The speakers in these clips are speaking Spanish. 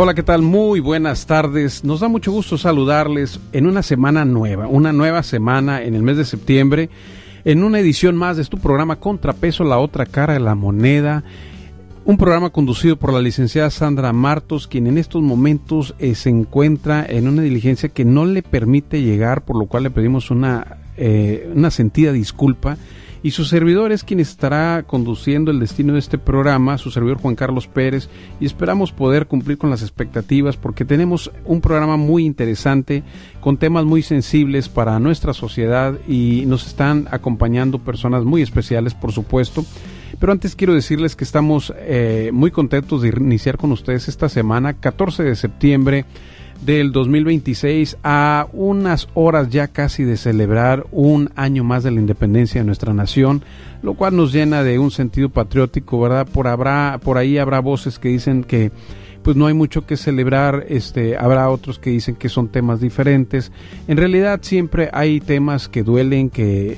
Hola, ¿qué tal? Muy buenas tardes. Nos da mucho gusto saludarles en una semana nueva, una nueva semana en el mes de septiembre, en una edición más de tu programa Contrapeso, la otra cara de la moneda. Un programa conducido por la licenciada Sandra Martos, quien en estos momentos se encuentra en una diligencia que no le permite llegar, por lo cual le pedimos una sentida disculpa. Y su servidor es quien estará conduciendo el destino de este programa, su servidor Juan Carlos Pérez, y esperamos poder cumplir con las expectativas porque tenemos un programa muy interesante con temas muy sensibles para nuestra sociedad y nos están acompañando personas muy especiales, por supuesto. Pero antes quiero decirles que estamos muy contentos de iniciar con ustedes esta semana, 14 de septiembre del 2026, a unas horas ya casi de celebrar un año más de la independencia de nuestra nación, lo cual nos llena de un sentido patriótico, ¿verdad? Por ahí habrá voces que dicen que pues no hay mucho que celebrar, habrá otros que dicen que son temas diferentes. En realidad siempre hay temas que duelen, que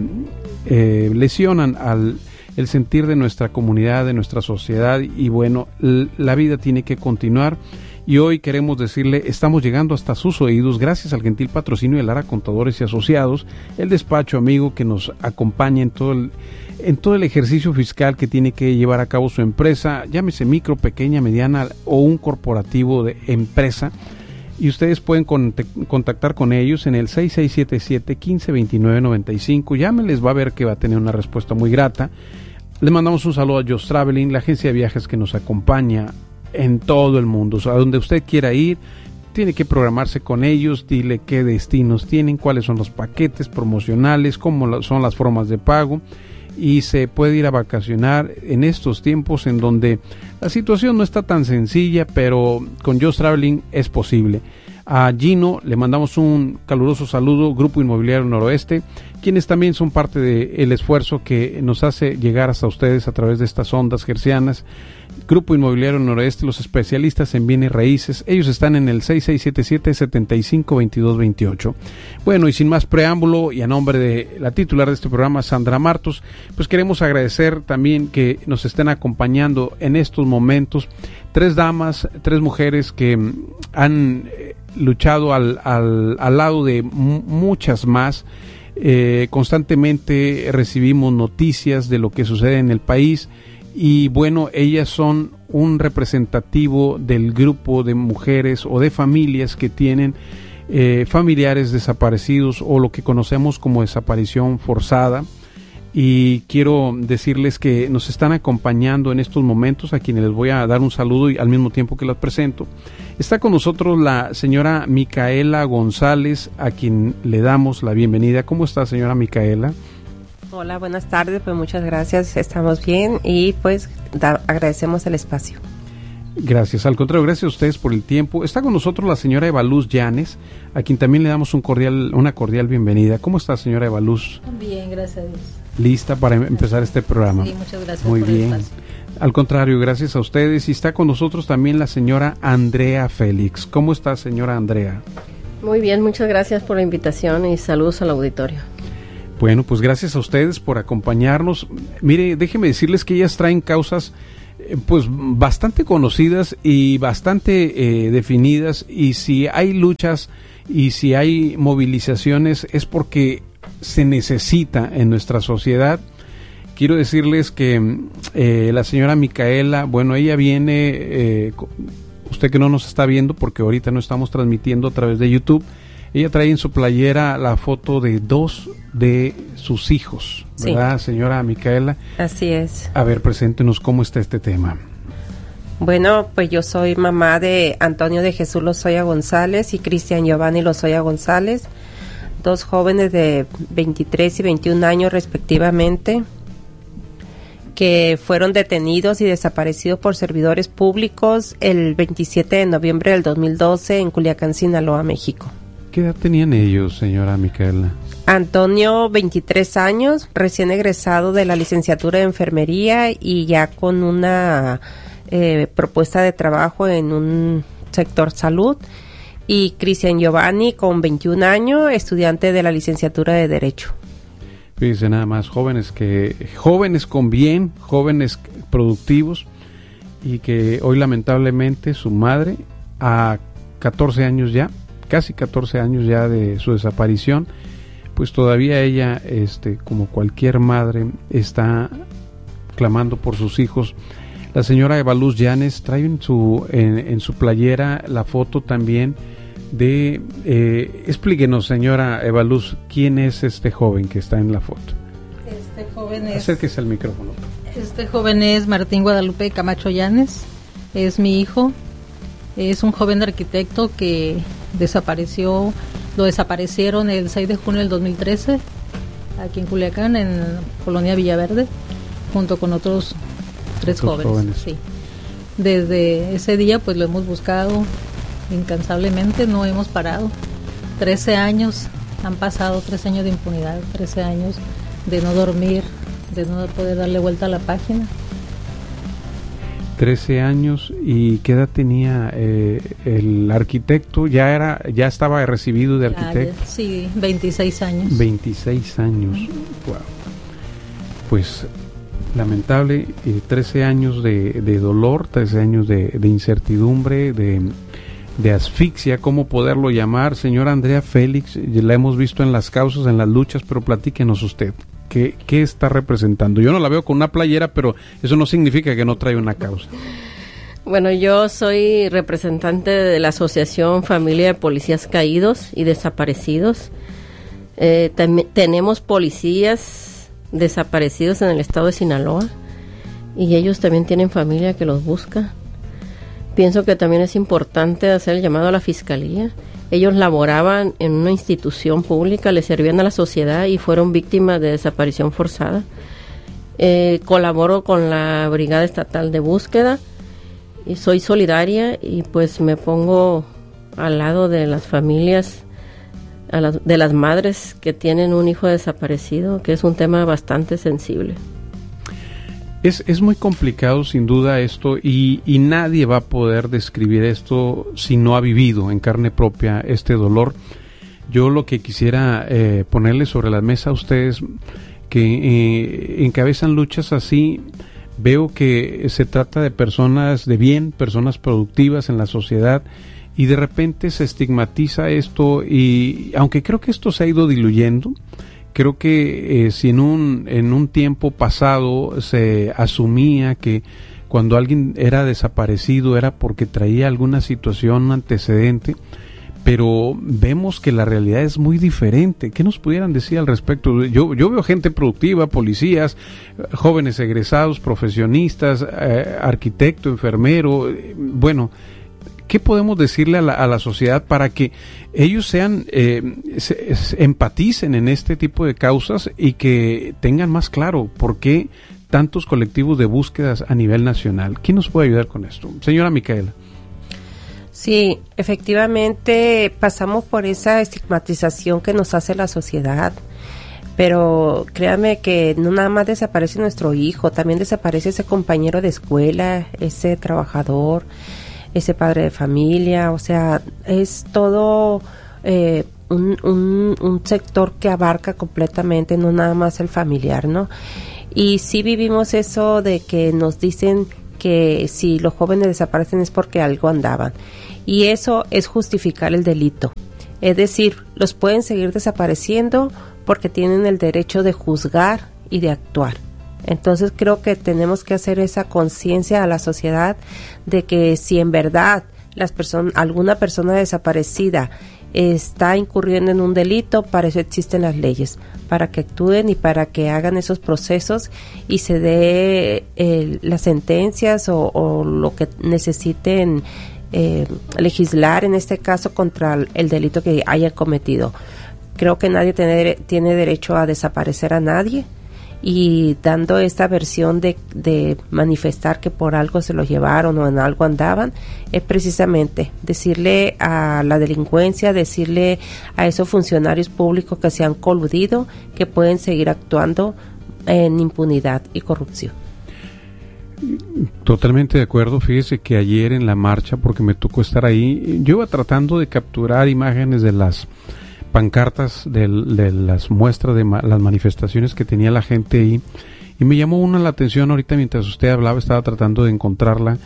lesionan el sentir de nuestra comunidad, de nuestra sociedad, y bueno, la vida tiene que continuar. Y hoy queremos decirle, estamos llegando hasta sus oídos gracias al gentil patrocinio de Lara Contadores y Asociados, el despacho amigo que nos acompaña en todo el ejercicio fiscal que tiene que llevar a cabo su empresa, llámese micro, pequeña, mediana o un corporativo de empresa. Y ustedes pueden contactar con ellos en el 6677-1529-95. Llámenles, va a ver que va a tener una respuesta muy grata. Le mandamos un saludo a Just Traveling, la agencia de viajes que nos acompaña en todo el mundo. O sea, a donde usted quiera ir, tiene que programarse con ellos, dile qué destinos tienen, cuáles son los paquetes promocionales, cómo son las formas de pago, y se puede ir a vacacionar en estos tiempos en donde la situación no está tan sencilla, pero con Just Traveling es posible. A Gino le mandamos un caluroso saludo, Grupo Inmobiliario Noroeste, quienes también son parte del esfuerzo que nos hace llegar hasta ustedes a través de estas ondas hercianas. Grupo Inmobiliario Noroeste, los especialistas en bienes raíces, ellos están en el 6677-752228. Bueno, y sin más preámbulo, y a nombre de la titular de este programa, Sandra Martos, pues queremos agradecer también que nos estén acompañando en estos momentos 3 damas, 3 mujeres que han luchado al lado de muchas más. Constantemente recibimos noticias de lo que sucede en el país. Y bueno, ellas son un representativo del grupo de mujeres o de familias que tienen familiares desaparecidos o lo que conocemos como desaparición forzada. Y quiero decirles que nos están acompañando en estos momentos, a quienes les voy a dar un saludo y al mismo tiempo que las presento. Está con nosotros la señora Micaela González, a quien le damos la bienvenida. ¿Cómo está, señora Micaela? Hola, buenas tardes, pues muchas gracias, estamos bien y pues agradecemos el espacio. Gracias, al contrario, gracias a ustedes por el tiempo. Está con nosotros la señora Evaluz Llanes, a quien también le damos una cordial bienvenida. ¿Cómo está, señora Evaluz? Bien, gracias a Dios. ¿Lista para empezar este programa? Sí, muchas gracias. Muy por bien. el espacio. Al contrario, gracias a ustedes. Y está con nosotros también la señora Andrea Félix. ¿Cómo está, señora Andrea? Muy bien, muchas gracias por la invitación y saludos al auditorio. Bueno, pues gracias a ustedes por acompañarnos. Mire, déjenme decirles que ellas traen causas pues bastante conocidas y bastante definidas, y si hay luchas y si hay movilizaciones es porque se necesita en nuestra sociedad. Quiero decirles que la señora Micaela, bueno, ella viene, usted que no nos está viendo porque ahorita no estamos transmitiendo a través de YouTube, ella trae en su playera la foto de 2 de sus hijos, ¿verdad, sí, señora Micaela? Así es. A ver, preséntenos cómo está este tema. Bueno, pues yo soy mamá de Antonio de Jesús Lozoya González y Cristian Giovanni Lozoya González, 2 jóvenes de 23 y 21 años respectivamente, que fueron detenidos y desaparecidos por servidores públicos el 27 de noviembre del 2012 en Culiacán, Sinaloa, México. ¿Qué edad tenían ellos, señora Micaela? Antonio, 23 años, recién egresado de la licenciatura de enfermería y ya con una propuesta de trabajo en un sector salud. Y Cristian Giovanni, con 21 años, estudiante de la licenciatura de Derecho. Fíjense nada más, jóvenes con bien, jóvenes productivos, y que hoy lamentablemente su madre a 14 años ya, casi 14 años ya de su desaparición, pues todavía ella, como cualquier madre, está clamando por sus hijos. La señora Evaluz Llanes trae en su playera la foto también de... explíquenos, señora Evaluz, ¿quién es este joven que está en la foto? Este joven es... Acérquese al micrófono. Este joven es Martín Guadalupe Camacho Llanes, es mi hijo, es un joven arquitecto que lo desaparecieron el 6 de junio del 2013, aquí en Culiacán, en Colonia Villaverde, junto con otros 3 jóvenes. Sí. Desde ese día pues lo hemos buscado incansablemente, no hemos parado. 13 años han pasado, 13 años de impunidad, 13 años de no dormir, de no poder darle vuelta a la página. 13 años. ¿Y qué edad tenía el arquitecto? ¿Ya estaba recibido de arquitecto? Sí, 26 años. 26 años. Wow. Pues lamentable, 13 años de dolor, 13 años de incertidumbre, de asfixia, ¿cómo poderlo llamar? Señora Andrea Félix, la hemos visto en las causas, en las luchas, pero platíquenos usted. ¿Qué está representando? Yo no la veo con una playera, pero eso no significa que no trae una causa. Bueno, yo soy representante de la Asociación Familia de Policías Caídos y Desaparecidos. Tenemos policías desaparecidos en el estado de Sinaloa y ellos también tienen familia que los busca. Pienso que también es importante hacer el llamado a la Fiscalía. Ellos laboraban en una institución pública, le servían a la sociedad y fueron víctimas de desaparición forzada. Colaboro con la Brigada Estatal de Búsqueda y soy solidaria y pues me pongo al lado de las familias, de las madres que tienen un hijo desaparecido, que es un tema bastante sensible. Es muy complicado sin duda esto y nadie va a poder describir esto si no ha vivido en carne propia este dolor. Yo lo que quisiera ponerle sobre la mesa a ustedes que encabezan luchas así, veo que se trata de personas de bien, personas productivas en la sociedad y de repente se estigmatiza esto y aunque creo que esto se ha ido diluyendo, creo que si en un tiempo pasado se asumía que cuando alguien era desaparecido era porque traía alguna situación, un antecedente, pero vemos que la realidad es muy diferente. ¿Qué nos pudieran decir al respecto? Yo veo gente productiva, policías, jóvenes egresados, profesionistas, arquitecto, enfermero, bueno... ¿Qué podemos decirle a la sociedad para que ellos empaticen en este tipo de causas y que tengan más claro por qué tantos colectivos de búsquedas a nivel nacional? ¿Quién nos puede ayudar con esto? Señora Micaela. Sí, efectivamente pasamos por esa estigmatización que nos hace la sociedad, pero créame que no nada más desaparece nuestro hijo, también desaparece ese compañero de escuela, ese trabajador, ese padre de familia, o sea, es todo un sector que abarca completamente, no nada más el familiar, ¿no? Y sí vivimos eso de que nos dicen que si los jóvenes desaparecen es porque algo andaban, y eso es justificar el delito, es decir, los pueden seguir desapareciendo porque tienen el derecho de juzgar y de actuar. Entonces creo que tenemos que hacer esa conciencia a la sociedad de que si en verdad alguna persona desaparecida está incurriendo en un delito, para eso existen las leyes, para que actúen y para que hagan esos procesos y se dé las sentencias o lo que necesiten legislar en este caso contra el delito que hayan cometido. Creo que nadie tiene derecho a desaparecer a nadie. Y dando esta versión de manifestar que por algo se lo llevaron o en algo andaban, es precisamente decirle a la delincuencia, decirle a esos funcionarios públicos que se han coludido, que pueden seguir actuando en impunidad y corrupción. Totalmente de acuerdo. Fíjese que ayer en la marcha, porque me tocó estar ahí, yo iba tratando de capturar imágenes de las pancartas de las muestras de las manifestaciones que tenía la gente ahí y me llamó una la atención ahorita mientras usted hablaba, estaba tratando de encontrarla,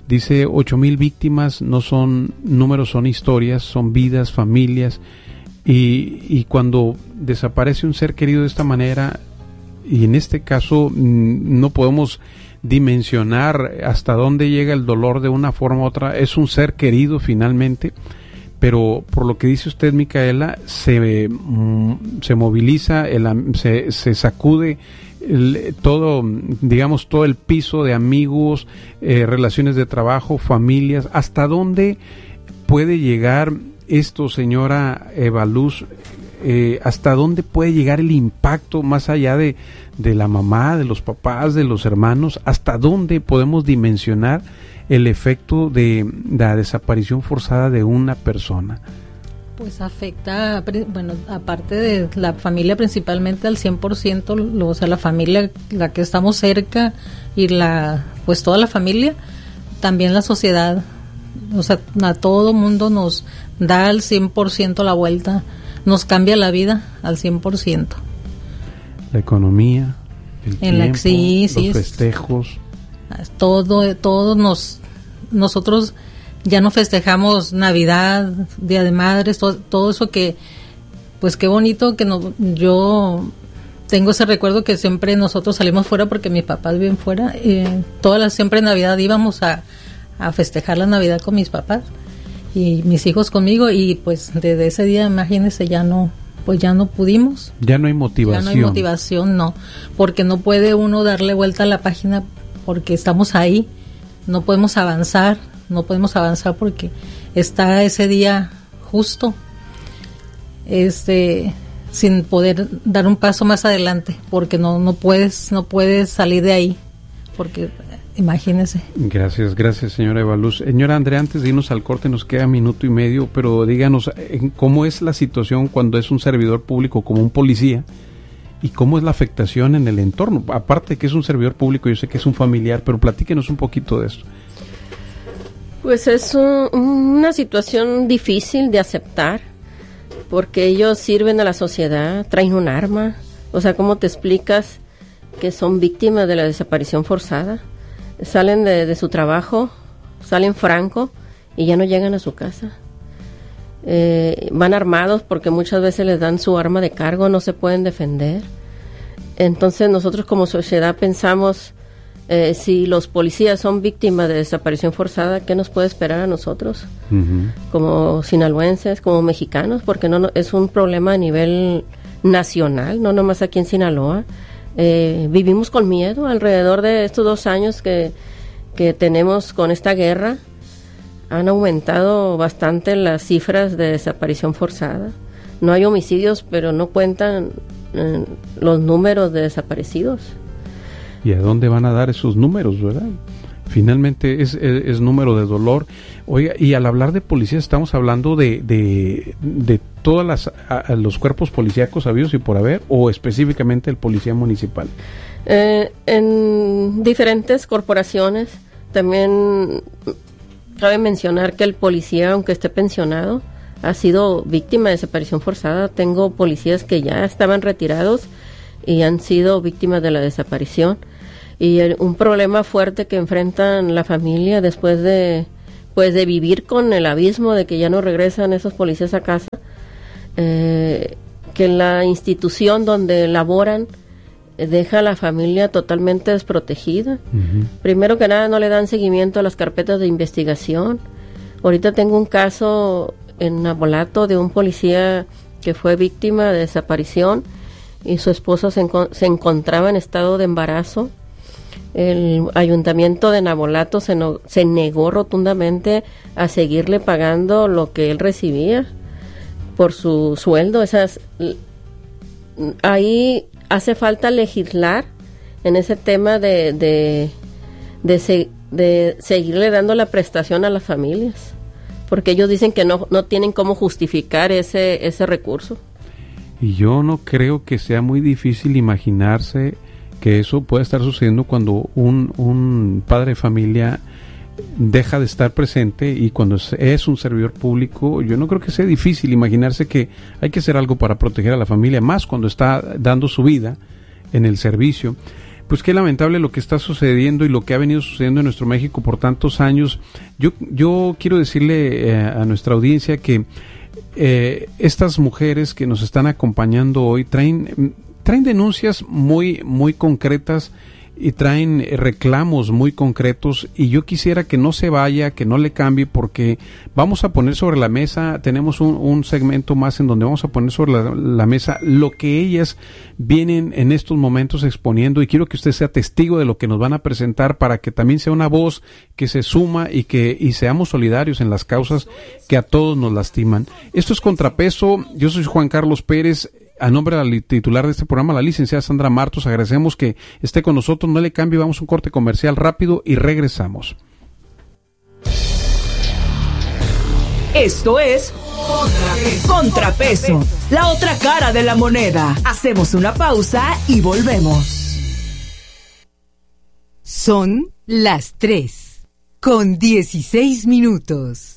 Dice 8,000 víctimas, no son números, son historias, son vidas, familias, y cuando desaparece un ser querido de esta manera, y en este caso no podemos dimensionar hasta dónde llega el dolor de una forma u otra, es un ser querido finalmente, pero por lo que dice usted, Micaela, se moviliza, se sacude todo, digamos, todo el piso de amigos, relaciones de trabajo, familias. ¿Hasta dónde puede llegar esto, señora Eva Luz? ¿Hasta dónde puede llegar el impacto más allá de la mamá, de los papás, de los hermanos? ¿Hasta dónde podemos dimensionar el efecto de la desaparición forzada de una persona? Pues afecta, bueno, aparte de la familia, principalmente al 100%, o sea, la familia, la que estamos cerca, y pues toda la familia, también la sociedad, o sea, a todo mundo nos da al 100% la vuelta, nos cambia la vida al 100%. La economía, el tiempo, los festejos. Todo nosotros ya no festejamos Navidad, Día de Madres, todo eso que, pues qué bonito que yo tengo ese recuerdo que siempre nosotros salimos fuera porque mis papás viven fuera, siempre en Navidad íbamos a festejar la Navidad con mis papás y mis hijos conmigo, y pues desde ese día, imagínense, ya no pudimos. Ya no hay motivación. Ya no hay motivación, no, porque no puede uno darle vuelta a la página porque estamos ahí, no podemos avanzar porque está ese día justo, sin poder dar un paso más adelante, porque no puedes salir de ahí, porque imagínese. Gracias, señora Eva Luz. Señora Andrea, antes de irnos al corte, nos queda 1.5 minutos, pero díganos cómo es la situación cuando es un servidor público como un policía, y cómo es la afectación en el entorno. Aparte de que es un servidor público, yo sé que es un familiar, pero platíquenos un poquito de esto. Pues es una situación difícil de aceptar, porque ellos sirven a la sociedad, traen un arma. O sea, ¿cómo te explicas que son víctimas de la desaparición forzada? Salen de su trabajo, salen franco y ya no llegan a su casa. Van armados porque muchas veces les dan su arma de cargo, no se pueden defender. Entonces nosotros como sociedad pensamos, si los policías son víctimas de desaparición forzada, ¿qué nos puede esperar a nosotros? Uh-huh. Como sinaloenses, como mexicanos, porque no es un problema a nivel nacional, no nomás aquí en Sinaloa. Vivimos con miedo alrededor de estos 2 años que tenemos con esta guerra. Han aumentado bastante las cifras de desaparición forzada. No hay homicidios, pero no cuentan los números de desaparecidos. ¿Y a dónde van a dar esos números, verdad? Finalmente es número de dolor. Oiga, y al hablar de policías estamos hablando de todos los cuerpos policíacos habidos y por haber, o específicamente el policía municipal. En diferentes corporaciones. También cabe mencionar que el policía, aunque esté pensionado, ha sido víctima de desaparición forzada. Tengo policías que ya estaban retirados y han sido víctimas de la desaparición. Y un problema fuerte que enfrentan la familia después de vivir con el abismo de que ya no regresan esos policías a casa, que la institución donde laboran deja a la familia totalmente desprotegida. Uh-huh. Primero que nada, no le dan seguimiento a las carpetas de investigación. Ahorita tengo un caso en Navolato de un policía que fue víctima de desaparición y su esposa se encontraba en estado de embarazo. El ayuntamiento de Navolato se negó rotundamente a seguirle pagando lo que él recibía por su sueldo. Ahí hace falta legislar en ese tema de seguirle dando la prestación a las familias, porque ellos dicen que no tienen cómo justificar ese recurso. Y yo no creo que sea muy difícil imaginarse que eso puede estar sucediendo cuando un padre de familia deja de estar presente, y cuando es un servidor público, yo no creo que sea difícil imaginarse que hay que hacer algo para proteger a la familia, más cuando está dando su vida en el servicio. pues qué lamentable lo que está sucediendo y lo que ha venido sucediendo en nuestro México por tantos años. Yo quiero decirle a nuestra audiencia que estas mujeres que nos están acompañando hoy traen denuncias muy, muy concretas y traen reclamos muy concretos, y yo quisiera que no se vaya, que no le cambie, porque vamos a poner sobre la mesa, tenemos un segmento más en donde vamos a poner sobre la mesa lo que ellas vienen en estos momentos exponiendo, y quiero que usted sea testigo de lo que nos van a presentar para que también sea una voz que se suma y seamos solidarios en las causas que a todos nos lastiman. Esto es Contrapeso, yo soy Juan Carlos Pérez. A nombre de la titular de este programa, la licenciada Sandra Martos, agradecemos que esté con nosotros. No le cambie, vamos a un corte comercial rápido y regresamos. Esto es Contrapeso, la otra cara de la moneda. Hacemos una pausa y volvemos. Son las 3:16.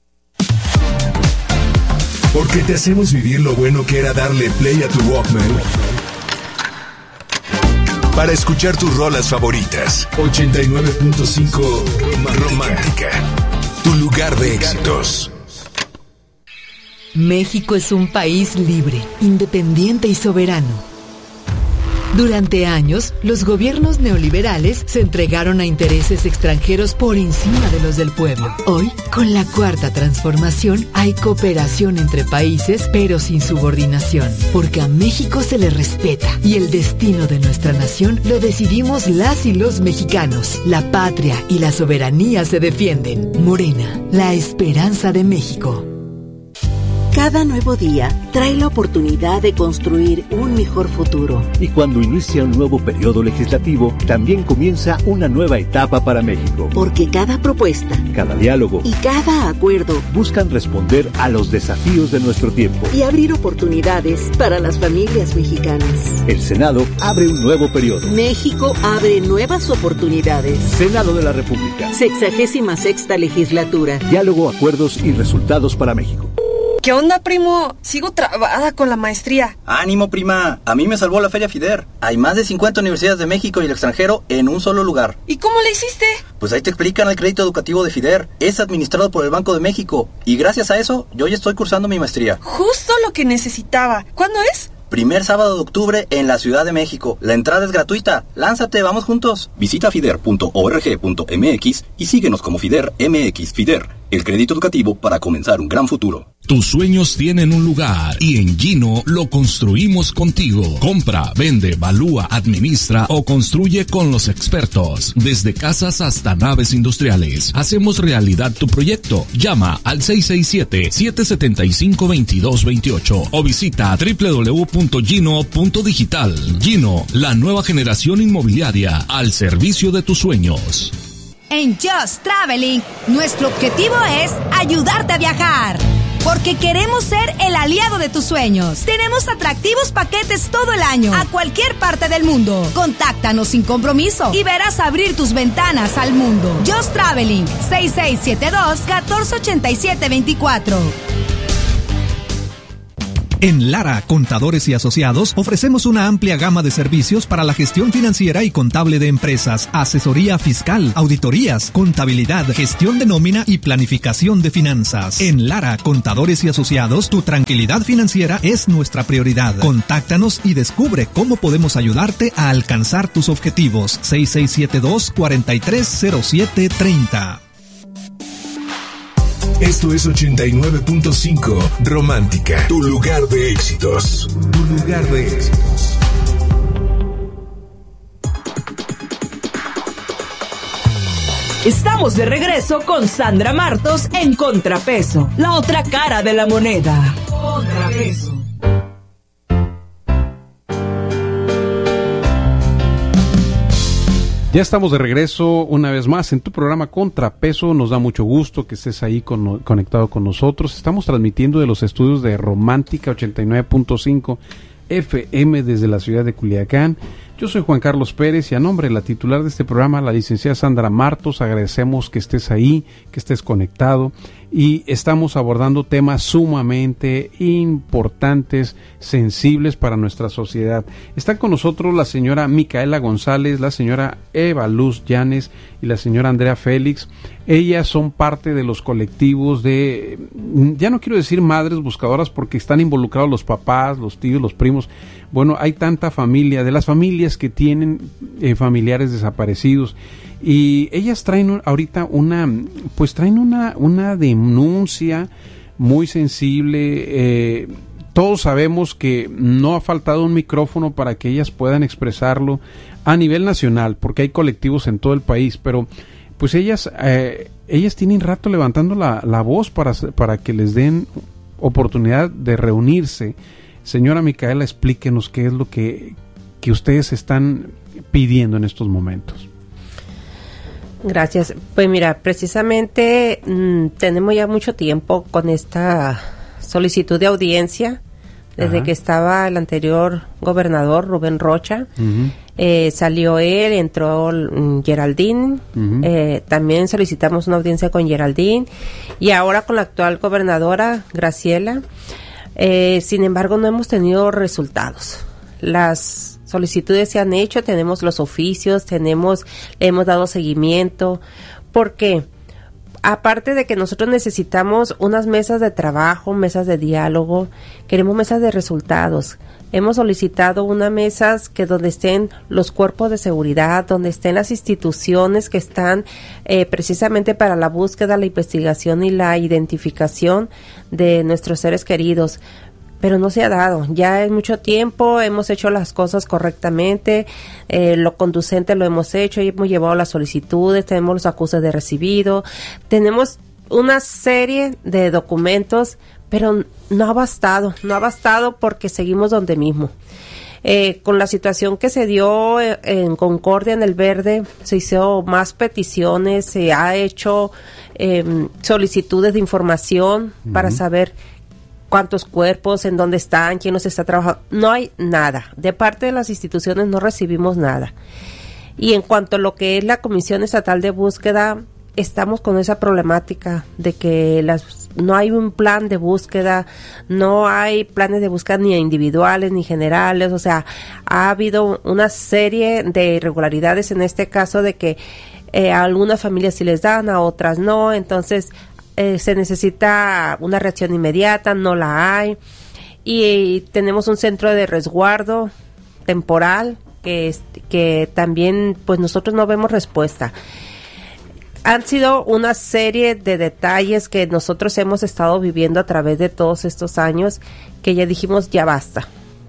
Porque te hacemos vivir lo bueno que era darle play a tu Walkman para escuchar tus rolas favoritas. 89.5 Romántica, tu lugar de éxitos. México es un país libre, independiente y soberano. Durante años, los gobiernos neoliberales se entregaron a intereses extranjeros por encima de los del pueblo. Hoy, con la Cuarta Transformación, hay cooperación entre países, pero sin subordinación, porque a México se le respeta y el destino de nuestra nación lo decidimos las y los mexicanos. La patria y la soberanía se defienden. Morena, la esperanza de México. Cada nuevo día trae la oportunidad de construir un mejor futuro. Y cuando inicia un nuevo periodo legislativo, también comienza una nueva etapa para México. Porque cada propuesta, cada diálogo y cada acuerdo buscan responder a los desafíos de nuestro tiempo y abrir oportunidades para las familias mexicanas. El Senado abre un nuevo periodo. México abre nuevas oportunidades. Senado de la República. 66ª legislatura. Diálogo, acuerdos y resultados para México. ¿Qué onda, primo? Sigo trabada con la maestría. ¡Ánimo, prima! A mí me salvó la Feria FIDER. Hay más de 50 universidades de México y el extranjero en un solo lugar. ¿Y cómo le hiciste? Pues ahí te explican el crédito educativo de FIDER. Es administrado por el Banco de México. Y gracias a eso, yo ya estoy cursando mi maestría. Justo lo que necesitaba. ¿Cuándo es? Primer sábado de octubre en la Ciudad de México. La entrada es gratuita. ¡Lánzate, vamos juntos! Visita fider.org.mx y síguenos como FIDER MX. FIDER, el crédito educativo para comenzar un gran futuro. Tus sueños tienen un lugar y en Gino lo construimos contigo. Compra, vende, valúa, administra o construye con los expertos. Desde casas hasta naves industriales. Hacemos realidad tu proyecto. Llama al 667-775-2228 o visita www.gino.digital. Gino, la nueva generación inmobiliaria al servicio de tus sueños. En Just Traveling, nuestro objetivo es ayudarte a viajar. Porque queremos ser el aliado de tus sueños. Tenemos atractivos paquetes todo el año, a cualquier parte del mundo. Contáctanos sin compromiso y verás abrir tus ventanas al mundo. Just Traveling, 6672-1487-24. En Lara, Contadores y Asociados, ofrecemos una amplia gama de servicios para la gestión financiera y contable de empresas, asesoría fiscal, auditorías, contabilidad, gestión de nómina y planificación de finanzas. En Lara, Contadores y Asociados, tu tranquilidad financiera es nuestra prioridad. Contáctanos y descubre cómo podemos ayudarte a alcanzar tus objetivos. 6672-430730. Esto es 89.5 Romántica, tu lugar de éxitos. Tu lugar de éxitos. Estamos de regreso con Sandra Martos en Contrapeso, la otra cara de la moneda. Contrapeso. Ya estamos de regreso una vez más en tu programa Contrapeso. Nos da mucho gusto que estés ahí conectado con nosotros. Estamos transmitiendo de los estudios de Romántica 89.5 FM desde la ciudad de Culiacán. Yo soy Juan Carlos Pérez y a nombre de la titular de este programa, la licenciada Sandra Martos, agradecemos que estés ahí, que estés conectado y estamos abordando temas sumamente importantes, sensibles para nuestra sociedad. Están con nosotros la señora Micaela González, la señora Eva Luz Llanes y la señora Andrea Félix. Ellas son parte de los colectivos de, ya no quiero decir madres buscadoras porque están involucrados los papás, los tíos, los primos. Bueno, hay tanta familia, de las familias que tienen familiares desaparecidos, y ellas traen ahorita una denuncia muy sensible. Todos sabemos que no ha faltado un micrófono para que ellas puedan expresarlo a nivel nacional, porque hay colectivos en todo el país, pero pues ellas tienen rato levantando la voz para que les den oportunidad de reunirse. Señora Micaela, explíquenos qué es lo que ustedes están pidiendo en estos momentos. Gracias. Pues mira, precisamente tenemos ya mucho tiempo con esta solicitud de audiencia, desde que estaba el anterior gobernador, Rubén Rocha. Salió él, entró Geraldine, también solicitamos una audiencia con Geraldine, y ahora con la actual gobernadora, Graciela. Sin embargo, no hemos tenido resultados. Las solicitudes se han hecho, tenemos los oficios, hemos dado seguimiento. ¿Por qué? Aparte de que nosotros necesitamos unas mesas de trabajo, mesas de diálogo, queremos mesas de resultados. Hemos solicitado unas mesas donde estén los cuerpos de seguridad, donde estén las instituciones que están precisamente para la búsqueda, la investigación y la identificación de nuestros seres queridos. Pero no se ha dado. Ya es mucho tiempo, hemos hecho las cosas correctamente, lo conducente lo hemos hecho, hemos llevado las solicitudes, tenemos los acuses de recibido, tenemos una serie de documentos, pero no ha bastado porque seguimos donde mismo. Con la situación que se dio en Concordia, en El Verde, se hizo más peticiones, se ha hecho solicitudes de información para saber cuántos cuerpos, en dónde están, quién nos está trabajando. No hay nada. De parte de las instituciones no recibimos nada. Y en cuanto a lo que es la Comisión Estatal de Búsqueda, estamos con esa problemática de que no hay un plan de búsqueda, no hay planes de búsqueda ni individuales ni generales. O sea, ha habido una serie de irregularidades en este caso de que a algunas familias sí les dan, a otras no. Entonces, se necesita una reacción inmediata, no la hay, y tenemos un centro de resguardo temporal que también pues nosotros no vemos respuesta. Han sido una serie de detalles que nosotros hemos estado viviendo a través de todos estos años que ya dijimos ya basta.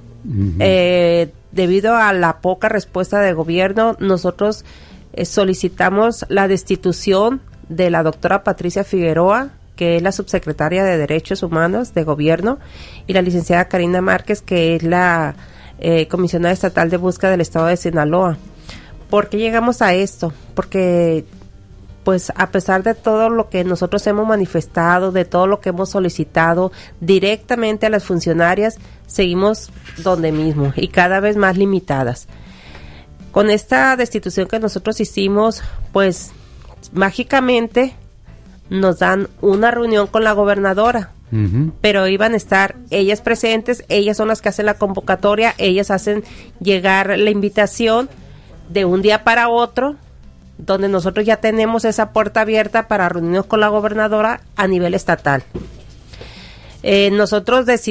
Debido a la poca respuesta del gobierno, nosotros solicitamos la destitución de la doctora Patricia Figueroa, que es la subsecretaria de Derechos Humanos de Gobierno, y la licenciada Karina Márquez, que es la comisionada estatal de búsqueda del estado de Sinaloa. ¿Por qué llegamos a esto? Porque pues a pesar de todo lo que nosotros hemos manifestado, de todo lo que hemos solicitado directamente a las funcionarias, seguimos donde mismo y cada vez más limitadas. Con esta destitución que nosotros hicimos, pues mágicamente nos dan una reunión con la gobernadora, pero iban a estar ellas presentes, ellas son las que hacen la convocatoria, ellas hacen llegar la invitación de un día para otro, donde nosotros ya tenemos esa puerta abierta para reunirnos con la gobernadora a nivel estatal. Nosotros decidimos